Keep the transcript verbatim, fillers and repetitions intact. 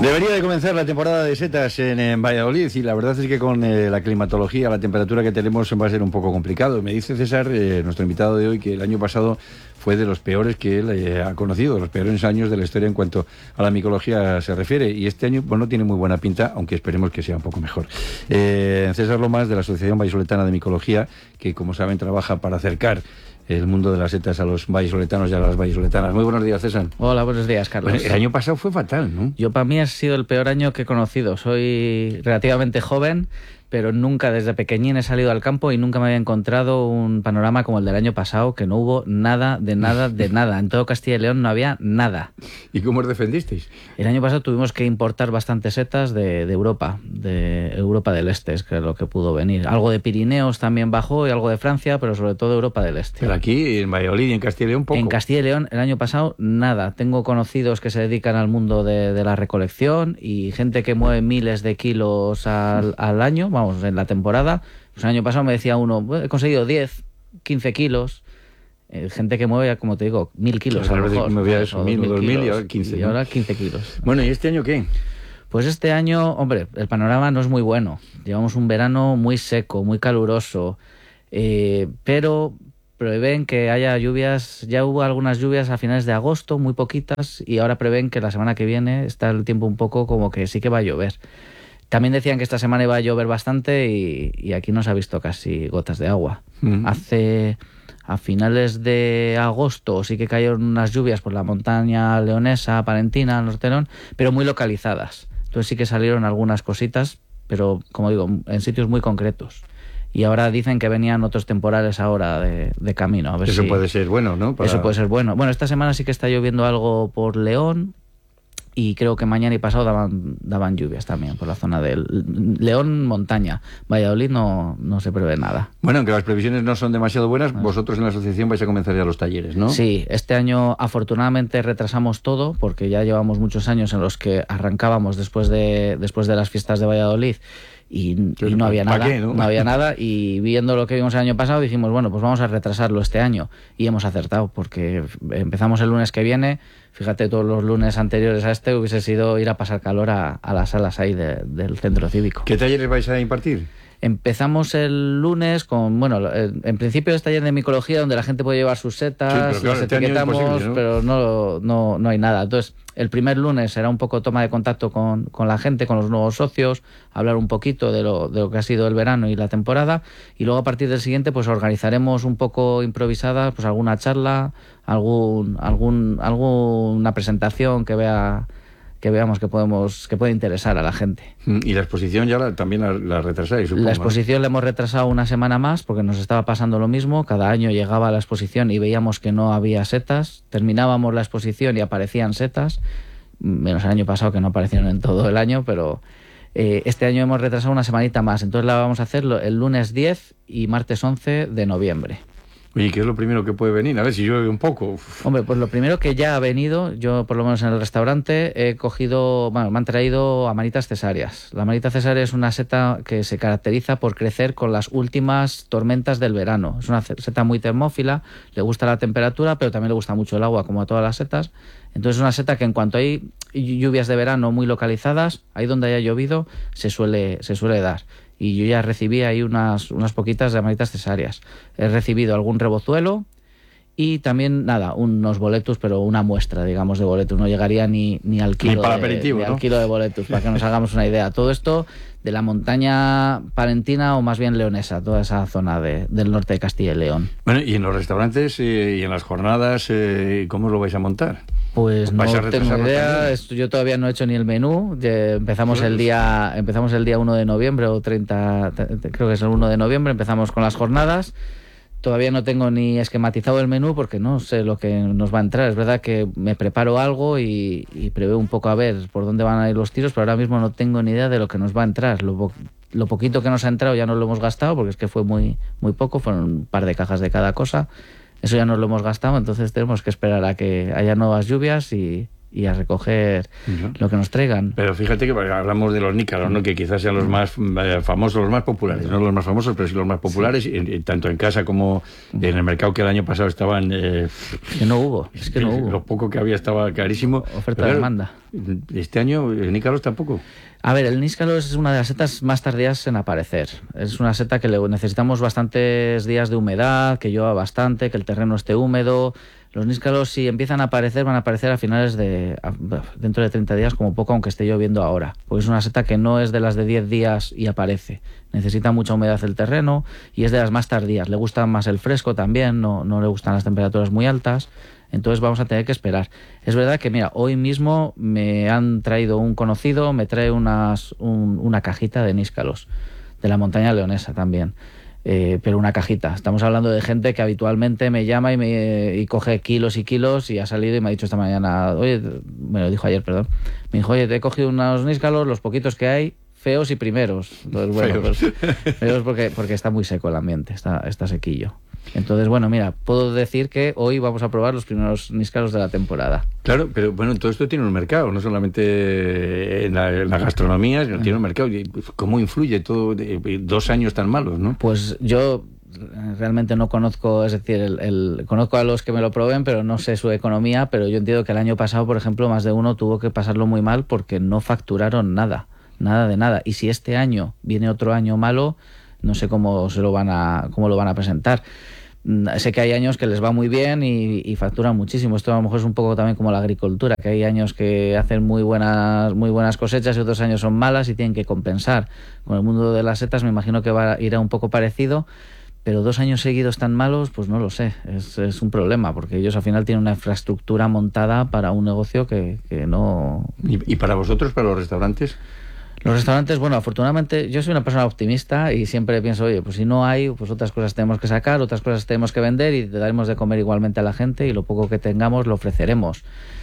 Debería de comenzar la temporada de setas en, en Valladolid y la verdad es que con eh, la climatología, la temperatura que tenemos va a ser un poco complicado. Me dice César, eh, nuestro invitado de hoy, que el año pasado fue de los peores que él eh, ha conocido, los peores años de la historia en cuanto a la micología se refiere, y este año pues, no tiene muy buena pinta, aunque esperemos que sea un poco mejor. Eh, César Lomas, de la Asociación Vallisoletana de Micología, que como saben trabaja para acercar el mundo de las setas a los vallisoletanos y a las vallisoletanas. Muy buenos días, César. Hola, buenos días, Carlos. Bueno, el año pasado fue fatal, ¿no? Yo, para mí, ha sido el peor año que he conocido. Soy relativamente joven, pero nunca desde pequeñín he salido al campo y nunca me había encontrado un panorama como el del año pasado, que no hubo nada, de nada, de nada. En todo Castilla y León no había nada. ¿Y cómo os defendisteis? El año pasado tuvimos que importar bastantes setas de, de Europa, de Europa del Este, es que es lo que pudo venir. Algo de Pirineos también bajó y algo de Francia, pero sobre todo Europa del Este. Pero aquí, en Valladolid y en Castilla y León, poco. En Castilla y León, el año pasado, nada. Tengo conocidos que se dedican al mundo de, de la recolección y gente que mueve miles de kilos al, al año, vamos, en la temporada. Pues el año pasado me decía uno, he conseguido diez, quince kilos. Eh, gente que mueve, como te digo, mil kilos. Claro, a lo mejor, me voy a eso, mil, dos mil y kilos, ahora quince. Y ¿no? ahora quince kilos. Bueno, ¿y este año qué? Pues este año, hombre, el panorama no es muy bueno. Llevamos un verano muy seco, muy caluroso, eh, pero prevén que haya lluvias. Ya hubo algunas lluvias a finales de agosto, muy poquitas, y ahora prevén que la semana que viene está el tiempo un poco como que sí que va a llover. También decían que esta semana iba a llover bastante y, y aquí no se ha visto casi gotas de agua. Mm. Hace... A finales de agosto sí que cayeron unas lluvias por la montaña leonesa, palentina, norte de León, pero muy localizadas. Entonces sí que salieron algunas cositas, pero como digo, en sitios muy concretos. Y ahora dicen que venían otros temporales ahora de, de camino. A ver eso si... puede ser bueno, ¿no? Para... Eso puede ser bueno. Bueno, esta semana sí que está lloviendo algo por León. Y creo que mañana y pasado daban, daban lluvias también por la zona del León, montaña. Valladolid no, no se prevé nada. Bueno, aunque las previsiones no son demasiado buenas, vosotros en la asociación vais a comenzar ya los talleres, ¿no? Sí, este año afortunadamente retrasamos todo, porque ya llevamos muchos años en los que arrancábamos después de, después de las fiestas de Valladolid y, y no había nada, qué, ¿no? no había nada, y viendo lo que vimos el año pasado dijimos, bueno, pues vamos a retrasarlo este año, y hemos acertado, porque empezamos el lunes que viene. Fíjate, todos los lunes anteriores a este hubiese sido ir a pasar calor a, a las salas ahí de, del centro cívico. ¿Qué talleres vais a impartir? Empezamos el lunes con, bueno, en principio es taller de micología donde la gente puede llevar sus setas, sí, pero claro, las etiquetamos, es ¿no? pero no, no, no hay nada. Entonces, el primer lunes será un poco toma de contacto con, con la gente, con los nuevos socios, hablar un poquito de lo, de lo que ha sido el verano y la temporada, y luego a partir del siguiente pues organizaremos un poco improvisada pues alguna charla, algún, algún, alguna presentación que vea... que veamos que podemos que puede interesar a la gente. Y la exposición ya la, también la, la retrasáis, supongo. La exposición la hemos retrasado una semana más porque nos estaba pasando lo mismo. Cada año llegaba a la exposición y veíamos que no había setas. Terminábamos la exposición y aparecían setas. Menos el año pasado, que no aparecieron en todo el año, pero eh, este año hemos retrasado una semanita más. Entonces la vamos a hacer el lunes diez y martes once de noviembre. Oye, ¿qué es lo primero que puede venir? A ver si llueve un poco. Uf. Hombre, pues lo primero que ya ha venido, yo por lo menos en el restaurante, he cogido, bueno, me han traído amanitas cesáreas. La amanita cesárea es una seta que se caracteriza por crecer con las últimas tormentas del verano. Es una seta muy termófila, le gusta la temperatura, pero también le gusta mucho el agua, como a todas las setas. Entonces es una seta que en cuanto hay lluvias de verano muy localizadas, ahí donde haya llovido, se suele, se suele dar. Y yo ya recibí ahí unas, unas poquitas de amanitas cesáreas. He recibido algún rebozuelo y también, nada, unos boletus, pero una muestra, digamos, de boletus. No llegaría ni, ni al kilo, ni para de, aperitivo, ni ¿no? al kilo de boletus, para que nos hagamos una idea. Todo esto de la montaña palentina o más bien leonesa, toda esa zona de, del norte de Castilla y León. Bueno, y en los restaurantes eh, y en las jornadas, eh, ¿cómo os lo vais a montar? Pues no tengo idea. Esto, yo todavía no he hecho ni el menú. Empezamos el día empezamos el día uno de noviembre o treinta, creo que es el uno de noviembre, empezamos con las jornadas. Todavía no tengo ni esquematizado el menú porque no sé lo que nos va a entrar. Es verdad que me preparo algo y, y preveo un poco a ver por dónde van a ir los tiros, pero ahora mismo no tengo ni idea de lo que nos va a entrar. Lo, lo poquito que nos ha entrado ya no lo hemos gastado porque es que fue muy, muy poco, fueron un par de cajas de cada cosa. Eso ya nos lo hemos gastado, entonces tenemos que esperar a que haya nuevas lluvias y, y a recoger uh-huh. lo que nos traigan. Pero fíjate que hablamos de los nícalos, ¿no? Que quizás sean los más eh, famosos, los más populares, no los más famosos, pero sí los más populares, sí. en, en, tanto en casa como en el mercado, que el año pasado estaban... Eh, que no hubo, es que no hubo. Lo poco que había estaba carísimo. Oferta-demanda. Este año el nícalos tampoco. A ver, el níscalos es una de las setas más tardías en aparecer. Es una seta que le necesitamos bastantes días de humedad, que llueva bastante, que el terreno esté húmedo. Los níscalos, si empiezan a aparecer, van a aparecer a finales de... A, dentro de treinta días como poco, aunque esté lloviendo ahora. Porque es una seta que no es de las de diez días y aparece. Necesita mucha humedad el terreno y es de las más tardías. Le gusta más el fresco también, no, no le gustan las temperaturas muy altas. Entonces vamos a tener que esperar. Es verdad que, mira, hoy mismo me han traído un conocido, me trae unas, un, una cajita de níscalos, de la montaña leonesa también, eh, pero una cajita. Estamos hablando de gente que habitualmente me llama y, me, y coge kilos y kilos y ha salido y me ha dicho esta mañana, oye, me lo dijo ayer, perdón, me dijo, oye, te he cogido unos níscalos, los poquitos que hay, feos y primeros. Entonces, bueno, feos, pues, feos porque, porque está muy seco el ambiente, está, está sequillo. Entonces, bueno, mira, puedo decir que hoy vamos a probar los primeros níscalos de la temporada. Claro, pero bueno, todo esto tiene un mercado, no solamente en la, en la gastronomía, sino tiene un mercado. ¿Cómo influye todo de, dos años tan malos, no? Pues yo realmente no conozco, es decir, el, el, conozco a los que me lo prueben, pero no sé su economía, pero yo entiendo que el año pasado, por ejemplo, más de uno tuvo que pasarlo muy mal porque no facturaron nada, nada de nada. Y si este año viene otro año malo, no sé cómo se lo van a, cómo lo van a presentar. Sé que hay años que les va muy bien y, y facturan muchísimo. Esto a lo mejor es un poco también como la agricultura, que hay años que hacen muy buenas, muy buenas cosechas y otros años son malas y tienen que compensar. Con el mundo de las setas me imagino que va a ir a un poco parecido, pero dos años seguidos tan malos, pues no lo sé. Es, es un problema, porque ellos al final tienen una infraestructura montada para un negocio que, que no... ¿Y, y para vosotros, para los restaurantes? Los restaurantes, bueno, afortunadamente yo soy una persona optimista y siempre pienso, oye, pues si no hay, pues otras cosas tenemos que sacar, otras cosas tenemos que vender y daremos de comer igualmente a la gente y lo poco que tengamos lo ofreceremos.